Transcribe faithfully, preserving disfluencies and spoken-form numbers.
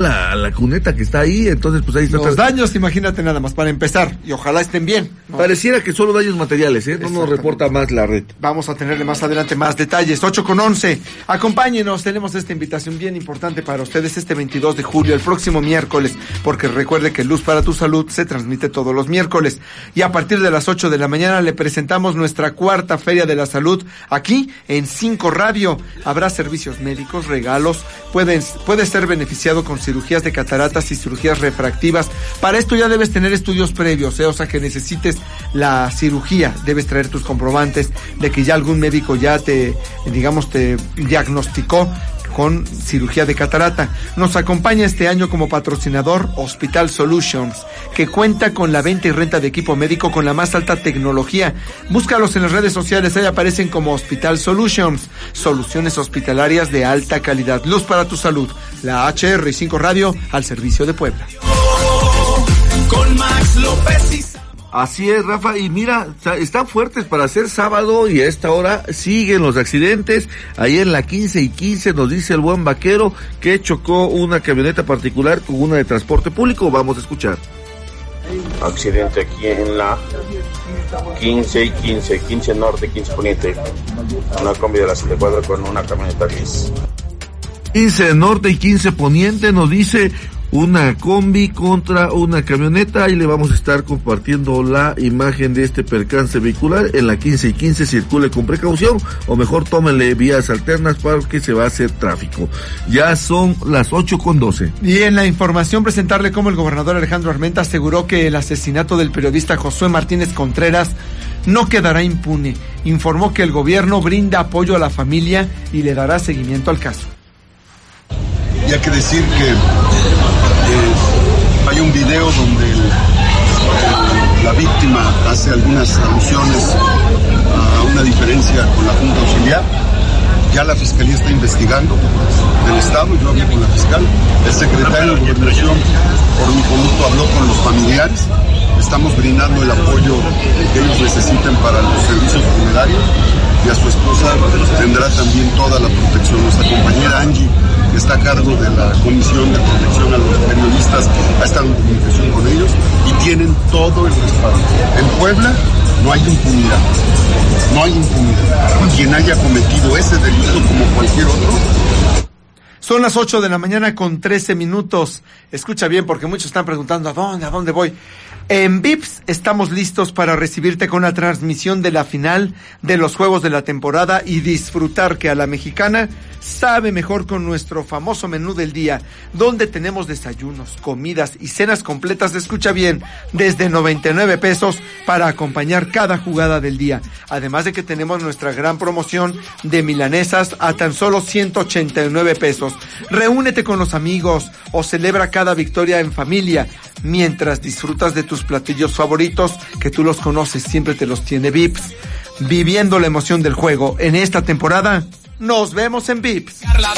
la, la cuneta que está ahí, entonces pues ahí está. Los daños, imagínate nada más, para empezar, y ojalá estén bien, ¿no? Pareciera que solo daños materiales, ¿eh? No nos reporta más la red. Vamos a tenerle más adelante más detalles. Ocho con once, acompáñenos, tenemos esta invitación bien importante para ustedes este veintidós de julio, el próximo miércoles, porque recuerde que Luz para tu Salud se transmite todos los miércoles, y a partir de las ocho de la mañana le presentamos nuestra cuarta Feria de la Salud, aquí en cinco Radio. Habrá servicios médicos, regalos, pueden, puedes ser beneficiado con cirugías de cataratas y cirugías refractivas. Para esto ya debes tener estudios previos, ¿eh? O sea que necesites la cirugía, debes traer tus comprobantes de que ya algún médico ya te, digamos, te diagnosticó con cirugía de catarata. Nos acompaña este año como patrocinador Hospital Solutions, que cuenta con la venta y renta de equipo médico con la más alta tecnología. Búscalos en las redes sociales, ahí aparecen como Hospital Solutions, soluciones hospitalarias de alta calidad. Luz para tu salud, la H R cinco Radio al servicio de Puebla. Con Max López y... Así es, Rafa, y mira, están fuertes para ser sábado y a esta hora siguen los accidentes. Ahí en la quince y quince nos dice el buen vaquero que chocó una camioneta particular con una de transporte público. Vamos a escuchar. Accidente aquí en la quince y quince, quince norte, quince poniente. Una combi de la setenta y cuatro con una camioneta gris. quince norte y quince poniente nos dice una combi contra una camioneta. Ahí le vamos a estar compartiendo la imagen de este percance vehicular. En la quince y quince circule con precaución, o mejor tómenle vías alternas porque se va a hacer tráfico. Ya son las ocho con doce. Y en la información presentarle cómo el gobernador Alejandro Armenta aseguró que el asesinato del periodista Josué Martínez Contreras no quedará impune. Informó que el gobierno brinda apoyo a la familia y le dará seguimiento al caso. Y hay que decir que eh, hay un video donde el, el, la víctima hace algunas alusiones a una diferencia con la Junta Auxiliar. Ya la Fiscalía está investigando del Estado, yo hablé con la fiscal, el secretario de Gobernación por mi conducto habló con los familiares, estamos brindando el apoyo que ellos necesiten para los servicios funerarios, y a su esposa tendrá también toda la protección. Nuestra compañera Angie, que está a cargo de la Comisión de Protección a los Periodistas, ha estado en comunicación con ellos y tienen todo el respaldo. En Puebla no hay impunidad, no hay impunidad. Quien haya cometido ese delito como cualquier otro. Son las ocho de la mañana con trece minutos. Escucha bien porque muchos están preguntando ¿a dónde, a dónde voy? En V I P S estamos listos para recibirte con la transmisión de la final de los juegos de la temporada y disfrutar que a la mexicana sabe mejor con nuestro famoso menú del día, donde tenemos desayunos, comidas y cenas completas, escucha bien, desde noventa y nueve pesos para acompañar cada jugada del día. Además de que tenemos nuestra gran promoción de milanesas a tan solo ciento ochenta y nueve pesos. Reúnete con los amigos o celebra cada victoria en familia, mientras disfrutas de tus platillos favoritos, que tú los conoces, siempre te los tiene V I P S. Viviendo la emoción del juego en esta temporada, nos vemos en V I P S.